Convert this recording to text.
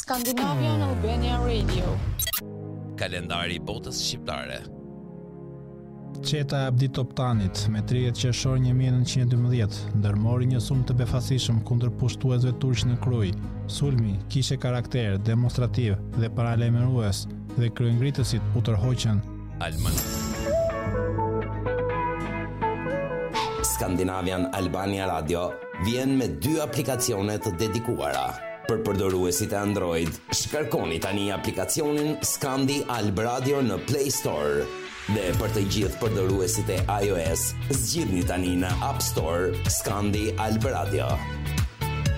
Scandinavian Albania Radio. Kalendari i botës shqiptare. Qeta Abdi Toptanit me 30 qershor 1912 ndërmori një sulm të befasishëm kundër pushtuesve turq në Krujë. Sulmi kishte karakter demonstrativ dhe paralajmërues dhe kryengritësit u tërhoqën. Scandinavian Albania Radio vjen me 2 aplikacione të dedikuara. Për përdoruesit e Android, shkarkoni tani aplikacionin Scandi Alb Radio në Play Store. Dhe për të gjithë përdoruesit e iOS, zgjidhni tani në App Store Scandi Alb Radio.